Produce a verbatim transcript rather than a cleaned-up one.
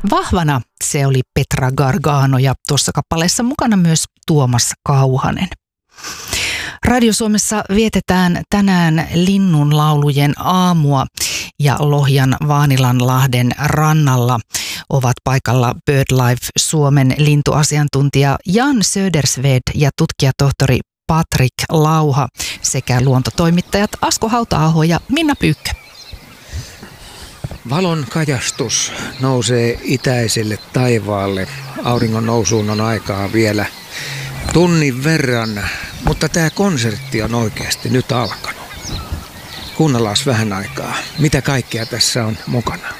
Vahvana se oli Petra Gargano ja tuossa kappaleessa mukana myös Tuomas Kauhanen. Radio Suomessa vietetään tänään linnunlaulujen aamua ja Lohjan Vaanilanlahden rannalla ovat paikalla BirdLife Suomen lintuasiantuntija Jan Södersved ja tutkijatohtori Patrik Lauha sekä luontotoimittajat Asko Hauta-aho ja Minna Pyykkö. Valon kajastus nousee itäiselle taivaalle. Auringon nousuun on aikaa vielä tunnin verran, mutta tämä konsertti on oikeasti nyt alkanut. Kuunnellaan vähän aikaa, mitä kaikkea tässä on mukana.